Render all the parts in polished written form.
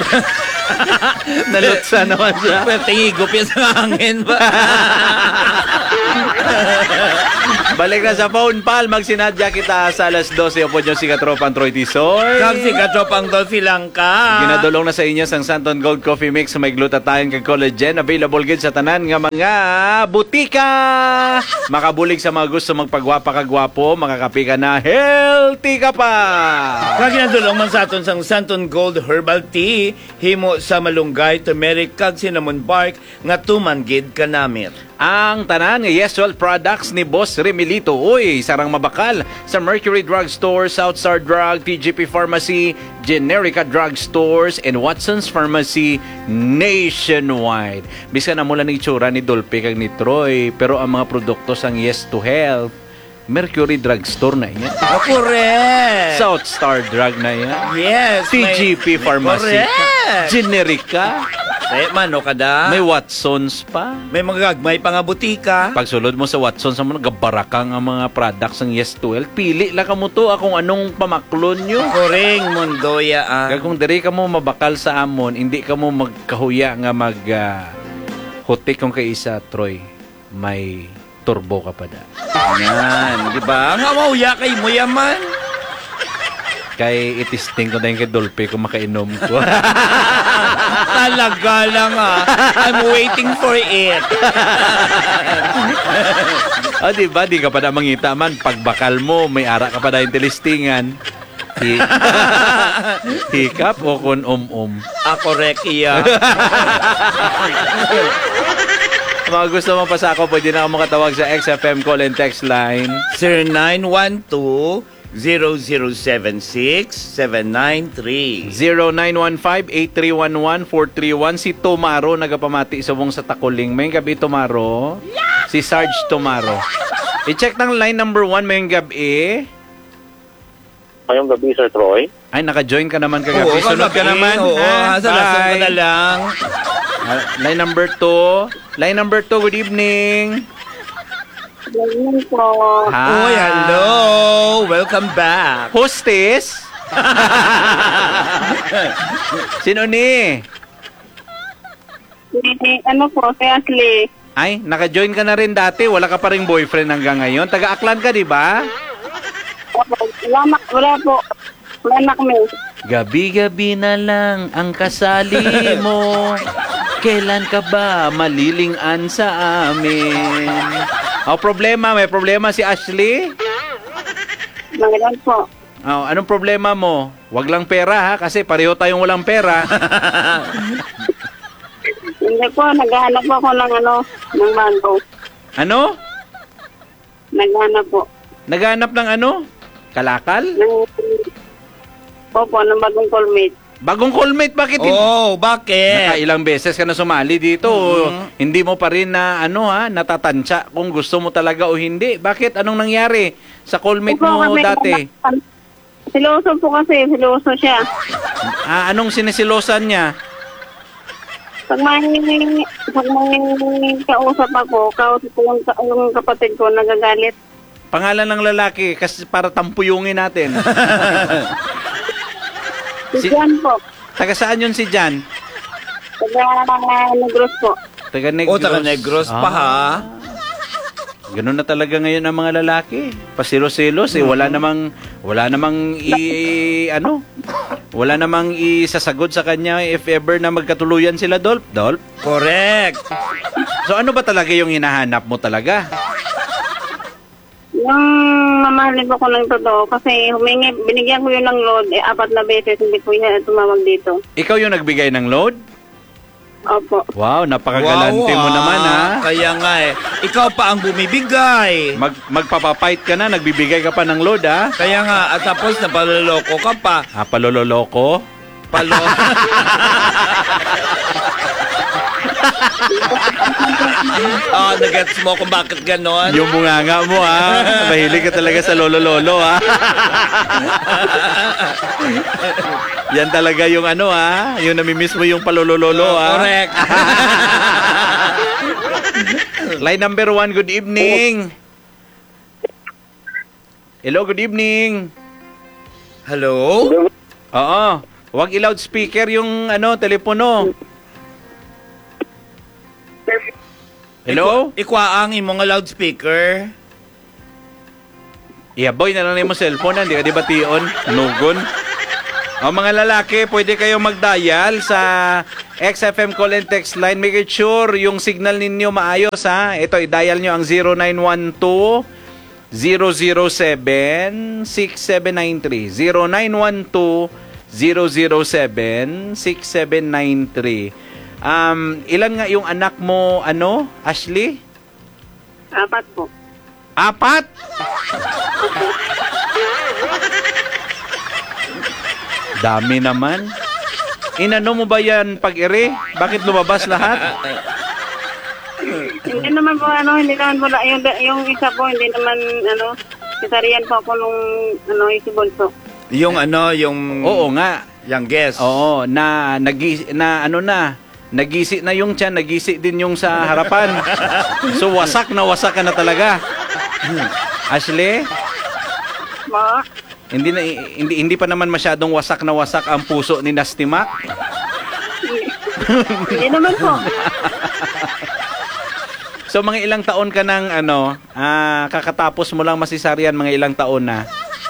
Nalutsa naman siya. Pero tingigop yan sa hangin ba? Balik na sa phone, pal. Magsinadya kita sa alas 12. Opo nyo si Katropang Troy Tisoy. Kag si Katropang Dolphy lang ka. Ginadulong na sa inyo sang Santon Gold Coffee Mix. May glutathione kag collagen. Available gid sa tanan nga mga butika. Makabulig sa mga gusto magpagwapa kagwapo. Makakapi ka na healthy ka pa. Kag ginadulong man sa aton sang Santon Gold Herbal Tea. Himo sa malunggay, turmeric kag cinnamon bark nga tumanggid ka namir. Ang tanan nga Yeswell products ni Boss Remilito. Uy, sarang mabakal sa Mercury Drug Store, Southstar Drug, TGP Pharmacy, Generica Drug Stores, and Watson's Pharmacy nationwide. Bisa na mula ni itsura ni Dolphy kag ni Troy, pero ang mga produkto sang Yes to Health, Mercury Drug Store na yan. Oh, correct. Southstar Drug na yan. Yes. TGP Pharmacy. Correct. Generica. Eh, mano kada. May Watson's pa. May mga gagmay pa nga butika. Pagsulod mo sa Watson's, mo nagabarakang ang mga products ng Yes to Health. Pili lang ka mo to kung anong pamaklon nyo. Koreng mondoya Kaya kung diri ka mo mabakal sa amon, hindi ka mo magkahuya nga hutik kung kay isa, Troy. May turbo ka pa da. Yan, di ba? Nga mauya kay mo yaman. Kay itisting ko dahil kay Dolphy kung makainom ko. Talaga lang I'm waiting for it. Diba? Di ka pa na mangita man. Pagbakal mo, may ara ka pa na yung tilistingan. Hikap o kun Correct iya. Mga gusto mo pa sa ako, pwede na ako makatawag sa XFM call and text line. 0912-0076-793. 0915-8311-431. Si Tomaro nagapamati sa buong sa Takuling. May gabi, Tomaro. Si Sarge Tomaro. I-check ng line number 1 may gabi. Ngayong gabi, Sir Troy. Ay, naka-join ka naman kagabi. Oo, Sunod ka naman. Oo, sa lasong ka na lang. Line number 2. Line number 2, good evening. Ganyan po. Hi. Uy, hello. Welcome back. Hostess? Sino ni? Ano po, si Ashley. Ay, naka-join ka na rin dati. Wala ka pa ring boyfriend hanggang ngayon. Taga-Aklan ka, di ba? Wala po. Wala na kami. Gabi-gabi na lang ang kasali mo. Kailan ka ba malilingan sa amin? May problema si Ashley? Mayroon po. Anong problema mo? Wag lang pera ha, kasi pareho tayong walang pera. Hindi po, naghahanap ako ng ng bago. Ano? Naghahanap po. Naghanap ng ano? Kalakal? Opo, ng bagong callmate. Bagong callmate, bakit? Bakit? Nakailang beses ka na sumali dito. Hindi mo pa rin na natatansya kung gusto mo talaga o hindi. Bakit? Anong nangyari sa callmate mo dati? Siloso po kasi, siloso siya. Anong sinisilosan niya? Pag may kausap ako, yung kapatid ko nagagalit. Pangalan ng lalaki kasi para tampuyungin natin. Si Jan po. Taga saan yun si Jan? Taga Negros po. Taga Negros. Taga Negros pa ha. Ganun na talaga ngayon ang mga lalaki. Pasilo-silos wala namang isasagot sa kanya if ever na magkatuluyan sila, Dolph. Correct. So ano ba talaga yung hinahanap mo talaga? Yung mamahalin ko ng totoo kasi binigyan ko yun ng load 4 na beses, hindi ko yan tumawag dito. Ikaw yung nagbigay ng load? Opo. Wow, napakagalante mo naman ha. Kaya nga ikaw pa ang bumibigay. Magpapapait ka na, nagbibigay ka pa ng load ha. Kaya nga, at tapos napaloloko ka pa. Palololoko? Nagets mo kung bakit ganon? Yung bunganga mo ha. Mahilig ka talaga sa lolo-lolo ha. Yan talaga yung yung namimiss mo yung palolololo ha. Correct. Line number 1, good evening. Hello, good evening. Hello? Oo. Huwag i-loudspeaker yung telepono. Hello? Ikwaang imong nga loudspeaker. Boy na lang mo cellphone, hindi ka di bation. Nugon. O mga lalaki, pwede kayong mag-dial sa XFM call and text line. Make it sure yung signal ninyo maayos ha. Ito, i-dial nyo ang 0912-007-6793. 0912-007-6793. Ilan nga yung anak mo, Ashley? 4 po. 4? Dami naman. Inano mo ba yan pag-ere? Bakit lumabas lahat? Hindi naman po, hindi naman po, yung isa po, hindi naman, cesarean po ako nung, si Bonso. Yung Oo nga. yung guest. Oo, nagisi na yung tiyan, nagisi din yung sa harapan. So wasak ka na talaga. Ashley? Ma? Hindi pa naman masyadong wasak ang puso ni Nasty Mac. Hindi naman po. So mga ilang taon ka nang kakatapos mo lang masisaryan, mga ilang taon na?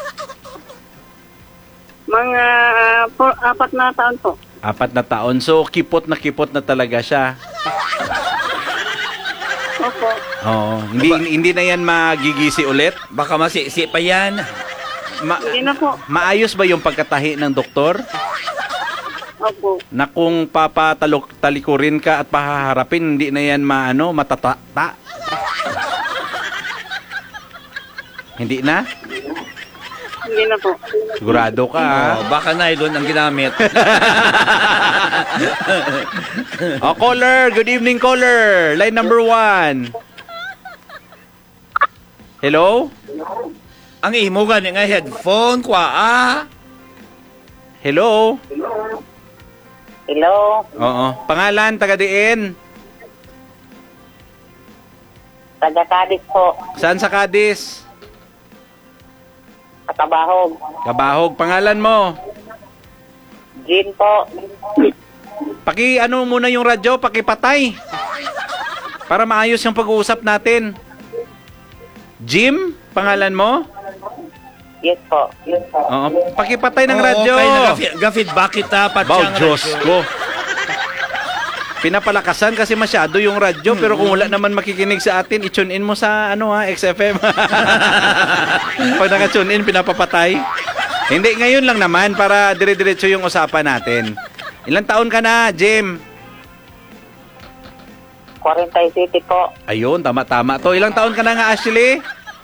Mga 4 na taon po. 4 na taon. So kipot na talaga siya. Opo. Oo. Hindi na yan magigisi ulit? Baka masisi pa yan. Hindi na po. Maayos ba yung pagkatahi ng doktor? Opo. Na kung papatalikurin ka at pahaharapin, hindi na yan matata? Hindi na? Hindi na po. Sigurado ka, ha? Baka nylon ang ginamit. Caller. Good evening, caller. Line number 1. Hello? Ang imo gani nga headphone, kwa. Hello? Hello? Oo. Pangalan, taga-diin? Taga-Cadiz po. Saan sa Cadiz? Katabahog. Kabahog. Pangalan mo? Jean po. Muna yung radyo, pakipatay. Para maayos yung pag-uusap natin. Jim? Pangalan mo? Yes po. Oo. Pakipatay ng radyo. Okay, ga-feedback kita. Bao, Diyos ko. Pinapalakasan kasi masyado yung radyo, pero kung wala naman makikinig sa atin, i-tune in mo sa XFM. Pag naka-tune in, pinapapatay. Hindi, ngayon lang naman para dire-diretso yung usapan natin. Ilang taon ka na, Jim? 47 po. Ayun, tama-tama to. Ilang taon ka na nga, Ashley?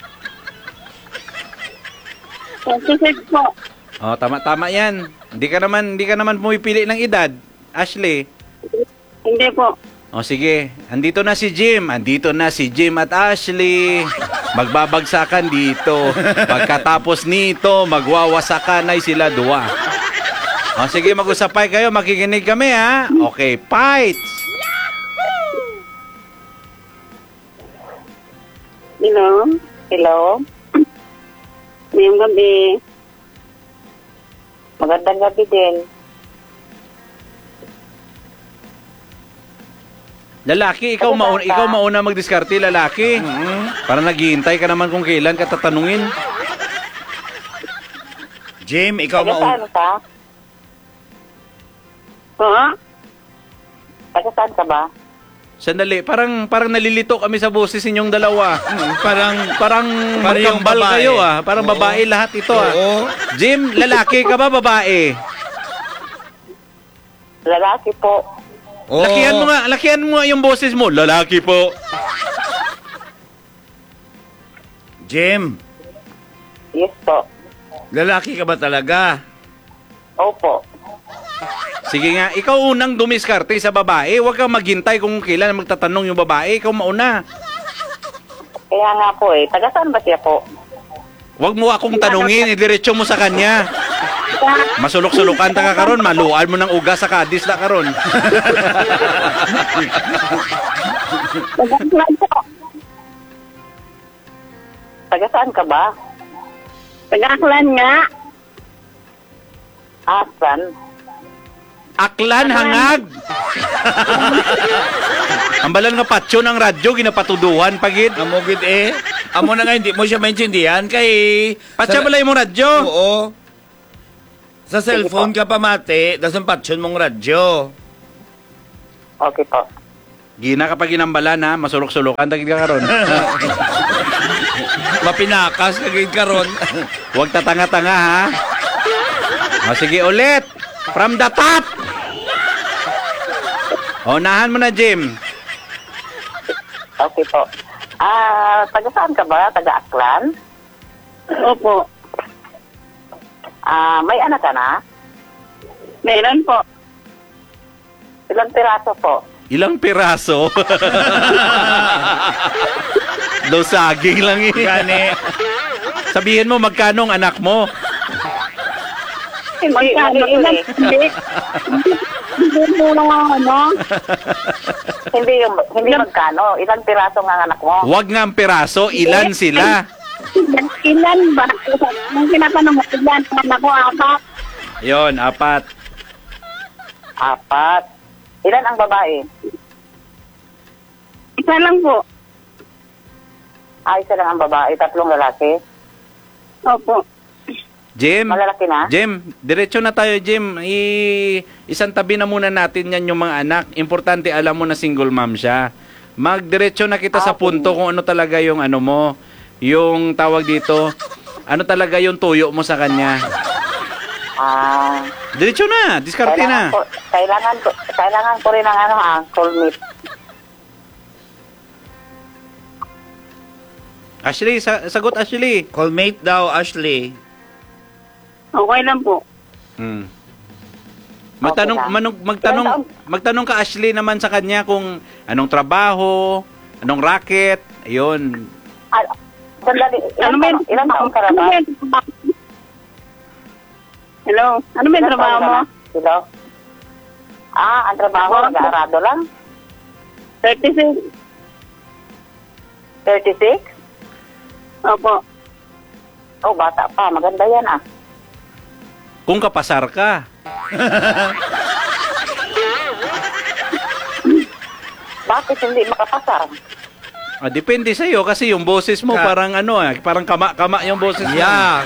26 po. Oh, tama-tama yan. Hindi ka naman pumipili ng edad, Ashley. Hindi po. O sige, andito na si Jim. Andito na si Jim at Ashley. Magbabagsakan dito. Pagkatapos nito, magwawasakan ay sila dua. O sige, mag-usapay kayo. Makikinig kami, ha? Okay, fights! Hello? Hello? Ngayong gabi. Magandang gabi din. Lalaki, ikaw mauna magdiskarte, lalaki. Para naghihintay ka naman kung kailan ka tatanungin. Jim, ikaw Taga-saan ka? Po? Taga-saan ka ba? Sandali, parang nalilito kami sa boses ninyong dalawa. Parang Parang magkambal babae. kayo, ah. Parang babae lahat ito, ah. Oo. Jim, lalaki ka ba, babae? Lalaki po. Oo. Lakihan mo nga yung boses mo. Lalaki po. Jim, Yes po. lalaki ka ba talaga? Opo. Sige nga, ikaw unang dumiskarte sa babae. Huwag kang maghintay kung kailan magtatanong yung babae. Ikaw mauna. Kaya nga po taga-saan ba siya po? Huwag mo akong tanungin. Idiretso mo sa kanya. Masulok-sulukan ta ka karon, maluan mo ng ugas sa Cadiz na karon. Taga-saan po. Taga-saan ka ba? Taga-Aklan nga. Aklan? Aklan hangag. Ambalan nga patyo ng radyo ginapatuduhan pagid. Amo gid eh. Amo na nga hindi mo siya maintindihan kay Patya balay mo radyo. Oo. Sa cellphone ka pa mati, dasan patsyon mong radyo. Okay po. Gina kapag ginambalan ha, masulok-sulokan tagid ka karon. Mapinakas kagid karon. Huwag tatanga-tanga ha. O sige ulit. From the top. Unahan mo na, Jim. Okay po. Taga saan ka ba? Taga Aklan? Opo. May anak ka na? Meron po. Ilang piraso po? Ilang piraso? Daw saging lang eh. Gani. Sabihin mo, magkano ang anak mo? Magkano Hindi, ilan? Hindi mo lang ano. Hindi magkano. Ilang piraso nga ang anak mo? Huwag nga ang piraso, ilan sila? Ilan ba? Nung tinatanong mo, ilan naman ako, apat. Yon, 4. 4. Ilan ang babae? Isa lang po. Isa lang ang babae, 3 lalaki. Opo. Jim, Malalaki na? Jim, diretso na tayo, Jim. Isang tabi na muna natin yan yung mga anak. Importante, alam mo na single mom siya. Magdiretso na kita sa punto kung ano talaga yung ano mo, yung tawag dito, ano talaga yung tuyo mo sa kanya. Diretso na, diskarte na. Kailangan ko rin ng call-meet. Ashley, sagot Ashley. Callmate daw, Ashley. Okay lang po. Magtanong, Okay lang. magtanong ka Ashley naman sa kanya kung anong trabaho, anong racket, ayun. Sandali, ilang taong ka na ba? Hello? Ano ba yung trabaho mo? Hello? Ang trabaho, nag-aarado lang? 36. 36? Opo. Oh, bata pa. Maganda yan Kung kapasar ka. Bakit hindi makapasar? Depende sa iyo kasi yung boses mo parang ano parang kama-kama yung boses mo. Yeah.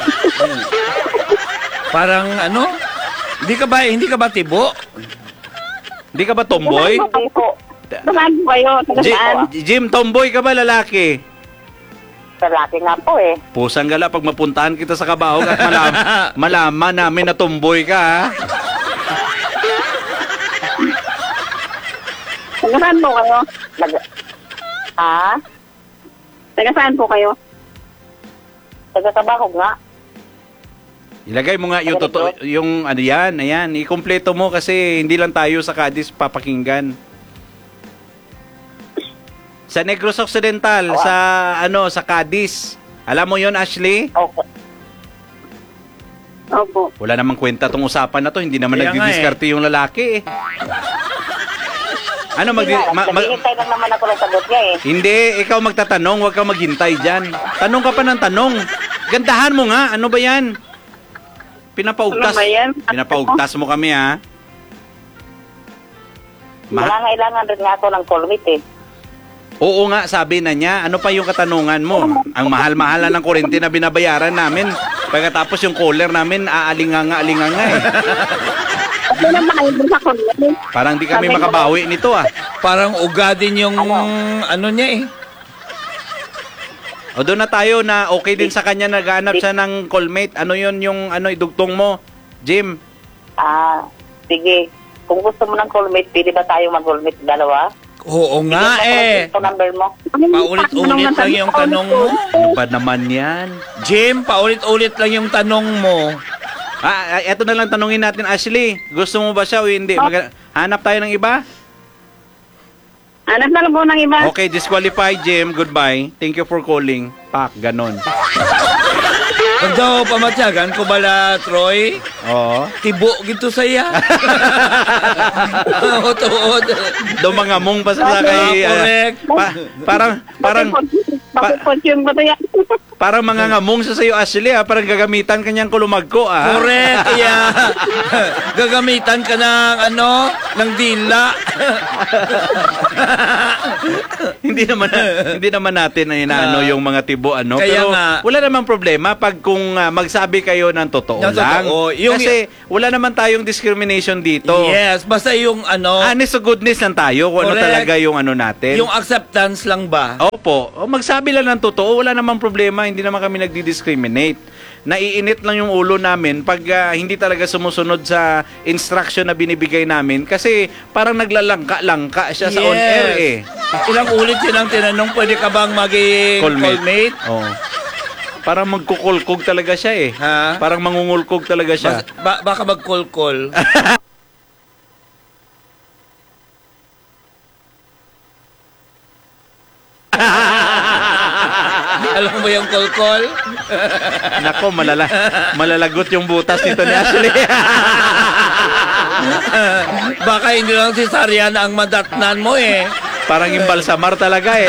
Parang ano? Hindi ka ba tibo? Hindi ka ba tomboy? Hindi po. Saan po kayo? Taga saan? Jim, tomboy ka ba lalaki? Lalaki nga po eh. Pusang gala pag mapuntahan kita sa Kabahog at malaman namin na tomboy ka ha. Taga saan po kayo? Taga saan po kayo? Taga-Kabahog nga. Ilagay mo nga yung yung ano yan, ayan, ikumpleto mo kasi hindi lang tayo sa Cadiz papakinggan. Sa Negros Occidental, sa Cadiz. Alam mo yon Ashley? Okay. Opo. Wala namang kwenta tong usapan na to, hindi naman Kaya nga nagdidiskarte yung lalaki eh. Ano Naghihintay lang naman ako ng sagot niya eh. Hindi, ikaw magtatanong, huwag kang maghintay dyan. Tanong ka pa ng tanong. Gandahan mo nga, ano ba yan? Pinapaugtas. Ano ba yan? Pinapaugtas mo kami ha. Nangangailangan rin nga ako ng call-meet eh. Oo nga, sabi na niya. Ano pa yung katanungan mo? Ang mahal-mahal na ng kuryente na binabayaran namin. Pagkatapos yung caller namin, aalinganga eh. Ano na ba kayo sa kulit? Parang di kami makabawi nito ah. Parang ugadin yung ano niya eh. O doon na tayo na okay din sa kanya, naghahanap siya ng callmate. Ano yun yung idugtong mo, Jim? Sige. Kung gusto mo ng call-meet, pwede ba tayo mag-call-meet dalawa? Oo nga eh. Ito number mo. Paulit-ulit lang yung tanong mo. Ano ba naman yan? Jim, paulit-ulit lang yung tanong mo. Eto na lang tanungin natin, Ashley. Gusto mo ba siya o hindi? Hanap tayo ng iba? Hanap na lang po ng iba. Okay, disqualified, Jim. Goodbye. Thank you for calling. Pak, ganon. Pag daw pamatyagan ko bala, Troy, Oo. tibo gito saya. Tuod. Dumangamong pa sa kay... Correct. parang... Bakit po yung ba ito yan? Parang mangangamong sa sa'yo, Ashley, ha? Parang gagamitan kanyang kulumagko, ha? Correct, kaya gagamitan ka ng dila. hindi naman natin na inaano yung mga tibo, ano? Kaya Pero nga. wala namang problema pag kung magsabi kayo ng totoo Ng lang. totoo. Kasi wala naman tayong discrimination dito. Yes, basta yung Honest to goodness lang tayo kung ano Correct. talaga yung ano natin. yung acceptance lang ba? Opo. Magsabi lang ng totoo, wala namang problema. Hindi naman kami nagdi-discriminate. Naiinit lang yung ulo namin pag hindi talaga sumusunod sa instruction na binibigay namin kasi parang naglalangka-langka siya sa on-air eh. Ilang ulit yun ang tinanong, pwede ka bang maging callmate? Oo. Parang magkukulkog talaga siya eh. Ha? Parang mangungulkog talaga siya. Baka mag-call. Alam mo yung call? Nako, malalagot yung butas nito ni Ashley. Baka hindi lang si Sariana ang madatnan mo eh. Parang imbalsamar talaga eh.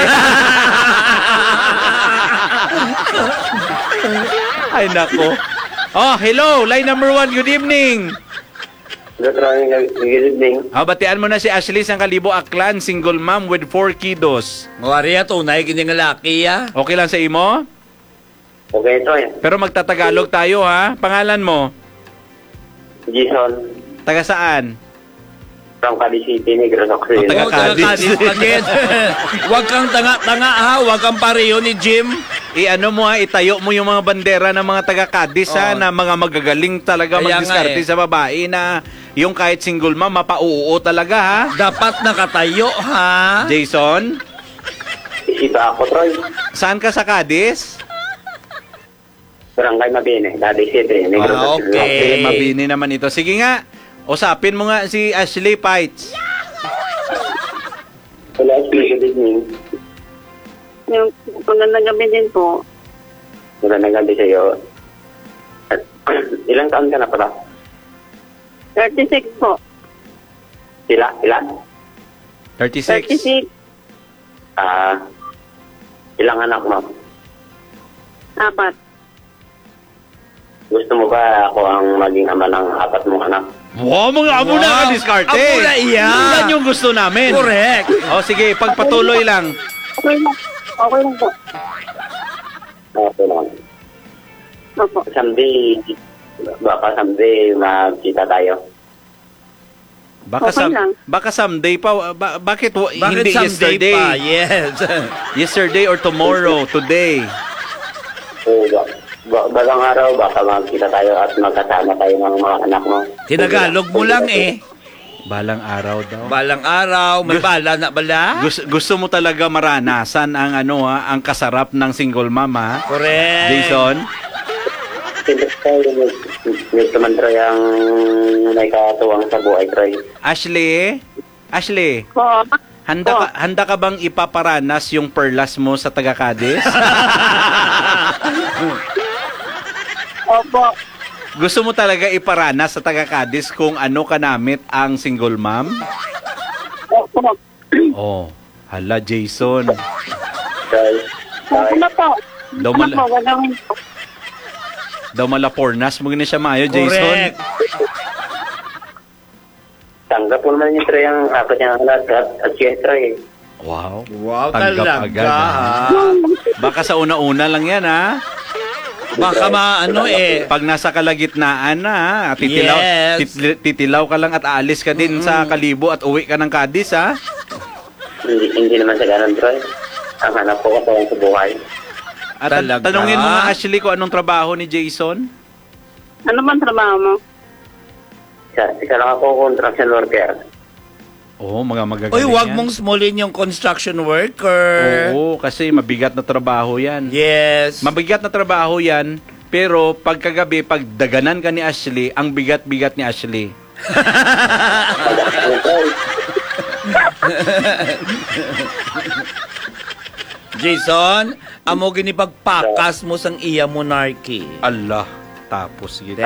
Ay, nako. Oh, hello. Line number 1. Good evening. Good evening. Batian mo na si Ashley sang Kalibo Aklan, single mom with 4 kiddos. Wari tunay kini nga laki ya. Okay lang sa imo? Okay, Troy. Pero magtatagalog tayo ha. Pangalan mo? Jason, Taga saan? from Cali City, Negros Occidental. Taga Oh, taga Cadiz. Cadiz pa din. Huwag kang tanga-tanga ha, huwag kang pareho ni Jim. Ano mo ha, itayo mo yung mga bandera ng mga taga Cadiz ha, na mga magagaling talaga Kaya magdiskarte nga sa babae na yung kahit single mom, mapauo talaga ha. Dapat nakatayo ha. Jason, Isipa ako, Troy. saan ka sa Cadiz? Barangay Mabini, Cali City, Negros Okay. Okay, mabini naman ito. Sige nga, usapin mo nga si Ashley Pites. Hello, good evening. Yung magandang gabi din po. Magandang gabi sa iyo. Ilang taon ka na pala? 36 po. Ilan? 36. 36. Ilang anak mo? 4. Gusto mo ba ako ang maging ama ng 4 mong anak? Wow, mga amo na Wow, ka diskarte. amo na iya. Yan yung gusto namin. Correct. O sige, pagpatuloy lang. Okay lang. Okay lang po. Okay naman. Opo. Baka someday magkita tayo. Okay lang. Baka someday pa. Bakit Bakit hindi someday yesterday? pa? Yes. Yesterday or tomorrow, today. Balang araw, baka magkita tayo at magkasama tayo ng mga anak mo. Tinagalog mo lang eh. Balang araw daw. Balang araw, may bala na bala. Gusto mo talaga maranasan ang ang kasarap ng single mom ha? Correct. Jason? Siyempre tayo, may tumantro yung may katuwang sa buhay, Troy. Ashley? Po. Handa ka bang ipaparanas yung perlas mo sa taga Cadiz? Opo. Gusto mo talaga iparanas sa taga Cadiz kung ano kanamit ang single mom? Opo. Oh, hala Jason. Troy, Ano po? Daw Ano po? Gagawin po. Daw malapornas mo gini siya maayo, Jason. Correct. tanggap mo naman yung Troy ang apat niyang anak at siya, Troy. Wow. Wow, Tanggap talaga. agad, ha? Baka sa una-una lang yan ha. Baka Pag nasa kalagitnaan na ha, titilaw, Yes. titilaw ka lang at aalis ka din sa Kalibo at uwi ka ng Cadiz ha. Hindi naman sa ganun, Troy. Ang hanap ko katawang sa buhay. At Talaga? tanungin mo nga Ashley kung anong trabaho ni Jason. Ano bang trabaho mo? Isa lang ako construction worker. Oo, mga magagaling Uy, wag yan. mong smallin yung construction worker. Oo, kasi mabigat na trabaho yan. Yes. Mabigat na trabaho yan, pero pagkagabi, pag daganan ka ni Ashley, ang bigat-bigat ni Ashley. Ano, Troy? Jason, amo gini pagpakas mo sang iya monarchy. Allah, tapos gitu.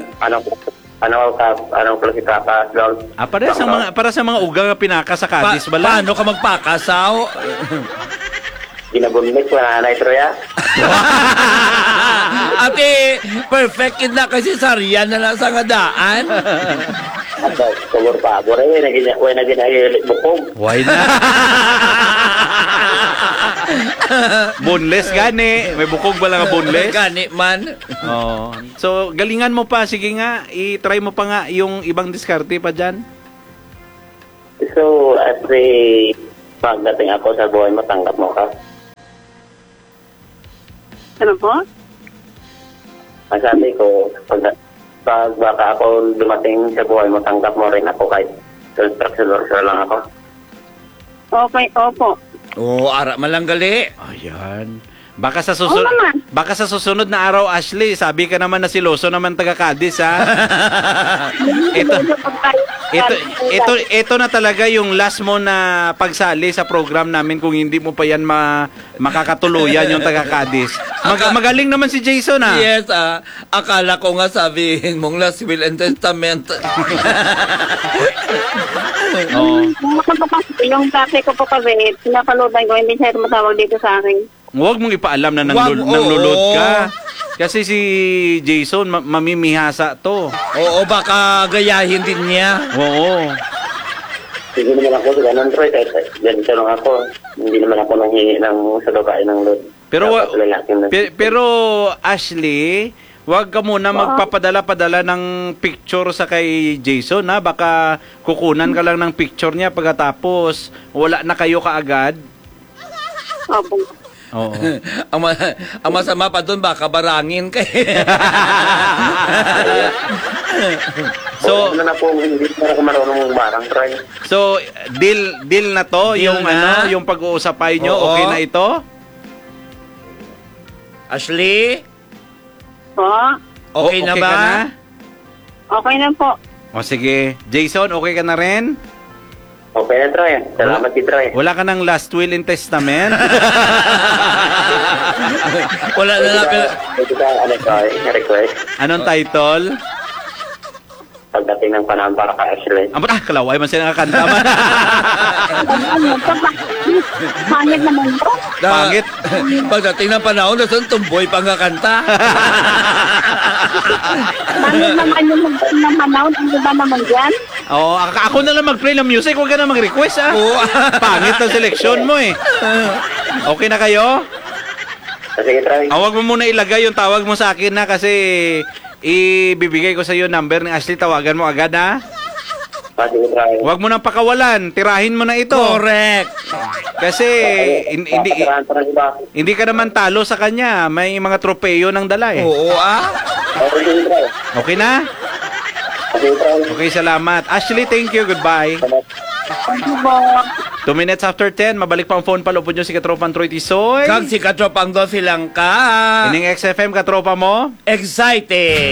Ano ko si Papa, Lord? Para sa mga ugang nga pinaka sa Cadiz bala. Paano ka magpakasaw? ginabunmit ko na nanay Troya. Ate, perfect na kasi sariyan na nasa ngadaan. At kumur pa, bore, way na ginahilit bukog. Why na? Boneless gani. May bukog ba lang ang boneless? Gani man. Oh. So, galingan mo pa. Sige nga, i-try mo pa nga yung ibang diskarte pa dyan. So, at pagdating ako sa buhay mo, tanggap mo ka. Ano po? Ang sabi ko, pag baka ako dumating sa buhay mo, tanggap mo rin ako kahit construction lang ako. Okay, opo. Oo, ara malanggali. Ayan. Baka sa Oo naman. baka sa susunod na araw, Ashley, sabi ka naman na siloso naman taga Cadiz, ha? ito na talaga yung last mo na pagsali sa program namin kung hindi mo pa yan makakatuluyan yung taga Cadiz. Magaling naman si Jason, ha? Yes, akala ko nga sabihin mong last will and testament. Oo. Yung tatay ko po kasi, pinapaloadan ko, hindi siya tumatawag dito sa akin. Huwag mong ipaalam na Wag, nanglulod oo. ka. Kasi si Jason, mamimihasa to. Oo, baka gayahin din niya. Oo. Sige naman ako sa ganun, Troy, kahit ganito lang ako. Hindi naman ako nanghingi ng sa babae ng load. Pero Ashley, wag ka muna magpapadala-padala ng picture sa kay Jason, ha? Baka kukunan ka lang ng picture niya pagkatapos wala na kayo kaagad. Opo. Oo. ang masama pa doon, baka barangin kay. So, ano na po, hindi na ako marunong barang, Troy. So, deal na to, Deal yung na? yung pag-uusapay nyo, Oo. okay na ito? Ashley, Po? okay na ba? ka na? Okay na po. O sige, Jason, okay ka na rin? Okay na, Troy. Salamat si Troy. Wala ka ng last will and testament? Wala na lang. Ito ka, ano, Troy, request. Anong title? Pagdating ng panahon para kay Ashley. Kalaway man sila nakakanta man. Pangit naman po. Pangit. Pagdating ng panahon, nasan tumboy pang kakanta? Pangit naman yung naman, ano ba naman dyan? Oh, ako na lang mag-play ng music, huwag ka na mag-request, ha? Oo. Pangit ang seleksyon mo, eh. Okay na kayo? Sige, Troy. Huwag mo muna ilagay yung tawag mo sa akin, na kasi ibibigay ko sa iyo number ni Ashley, tawagan mo agad, ha? Sige, Troy. Huwag mo nang pakawalan, tirahin mo na ito. Correct. Kasi hindi ka naman talo sa kanya, may mga tropeyo ng dala, eh. Oo, Okay, sige, Troy. Okay na? Sige, Troy. Okay, salamat. Ashley, thank you, goodbye. Thank you po. 2 minutes after 10, mabalik pa ang phone, palupon nyo si Katropang Troy Tisoy. Kang si Katropang 12 lang ka. Ining XFM, katropa mo? Excited.